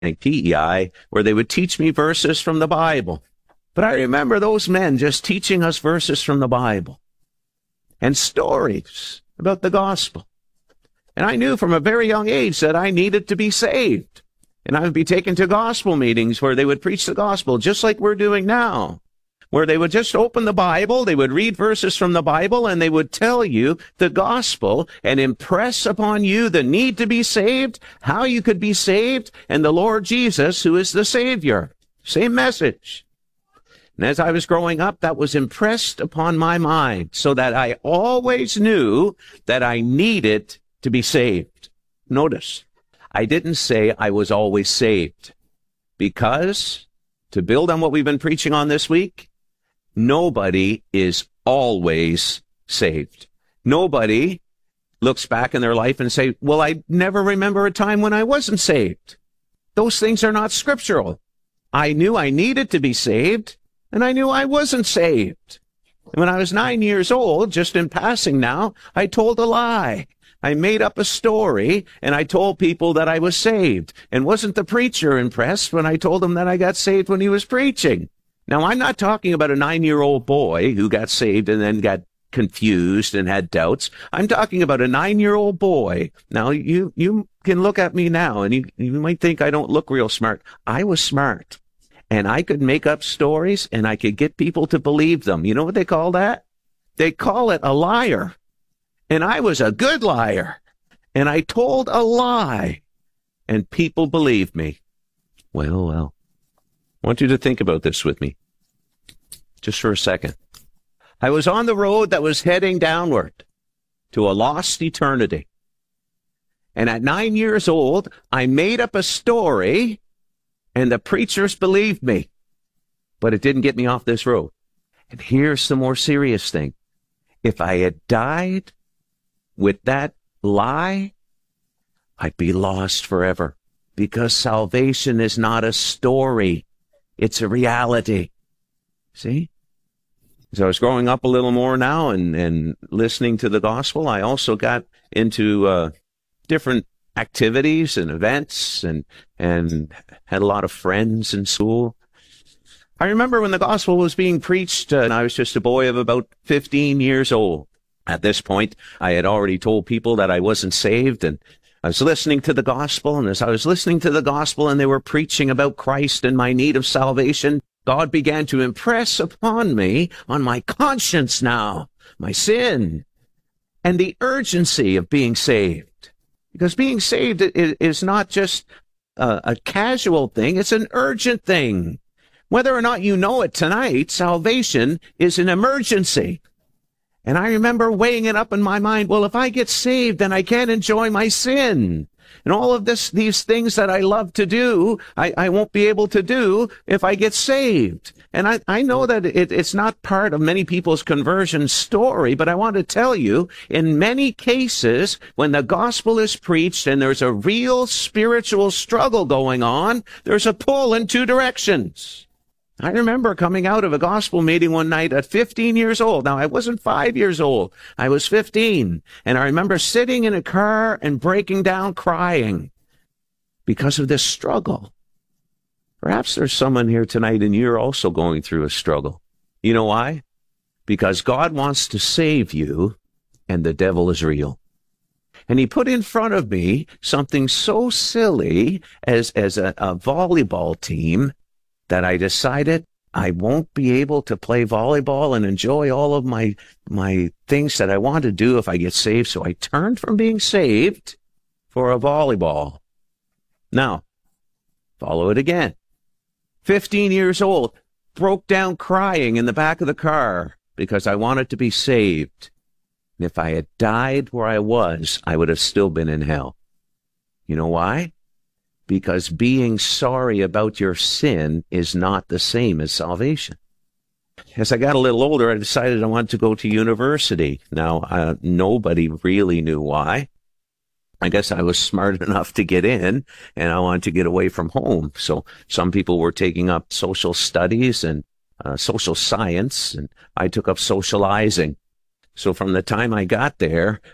PEI, where they would teach me verses from the Bible. But I remember those men just teaching us verses from the Bible and stories about the gospel. And I knew from a very young age that I needed to be saved. And I would be taken to gospel meetings where they would preach the gospel, just like we're doing now, where they would just open the Bible, they would read verses from the Bible, and they would tell you the gospel and impress upon you the need to be saved, how you could be saved, and the Lord Jesus, who is the Savior. Same message. And as I was growing up, that was impressed upon my mind, so that I always knew that I needed to be saved. Notice, I didn't say I was always saved, because, to build on what we've been preaching on this week, nobody is always saved. Nobody looks back in their life and say, well, I never remember a time when I wasn't saved. Those things are not scriptural. I knew I needed to be saved, and I knew I wasn't saved. And when I was 9 years old, just in passing now, I told a lie. I made up a story, and I told people that I was saved. And wasn't the preacher impressed when I told him that I got saved when he was preaching? Now, I'm not talking about a 9-year-old boy who got saved and then got confused and had doubts. I'm talking about a 9-year-old boy. Now, you can look at me now, and you might think I don't look real smart. I was smart, and I could make up stories, and I could get people to believe them. You know what they call that? They call it a liar. And I was a good liar, and I told a lie, and people believed me. Well, I want you to think about this with me, just for a second. I was on the road that was heading downward to a lost eternity. And at 9 years old, I made up a story, and the preachers believed me. But it didn't get me off this road. And here's the more serious thing. If I had died with that lie, I'd be lost forever, because salvation is not a story. It's a reality. See? As I was growing up a little more now and listening to the gospel, I also got into different activities and events and had a lot of friends in school. I remember when the gospel was being preached, and I was just a boy of about 15 years old. At this point, I had already told people that I wasn't saved, and I was listening to the gospel, and as I was listening to the gospel and they were preaching about Christ and my need of salvation, God began to impress upon me, on my conscience now, my sin, and the urgency of being saved. Because being saved is not just a casual thing, it's an urgent thing. Whether or not you know it tonight, salvation is an emergency. And I remember weighing it up in my mind, well, if I get saved, then I can't enjoy my sin. And all of these things that I love to do, I won't be able to do if I get saved. And I know that it's not part of many people's conversion story, but I want to tell you, in many cases, when the gospel is preached and there's a real spiritual struggle going on, there's a pull in two directions. I remember coming out of a gospel meeting one night at 15 years old. Now, I wasn't 5 years old. I was 15. And I remember sitting in a car and breaking down crying because of this struggle. Perhaps there's someone here tonight and you're also going through a struggle. You know why? Because God wants to save you and the devil is real. And he put in front of me something so silly as a volleyball team that I decided I won't be able to play volleyball and enjoy all of my things that I want to do if I get saved. So I turned from being saved for a volleyball. Now, follow it again. 15 years old, broke down crying in the back of the car because I wanted to be saved. And if I had died where I was, I would have still been in hell. You know why? Because being sorry about your sin is not the same as salvation. As I got a little older, I decided I wanted to go to university. Now, nobody really knew why. I guess I was smart enough to get in, and I wanted to get away from home. So some people were taking up social studies and social science, and I took up socializing. So from the time I got there,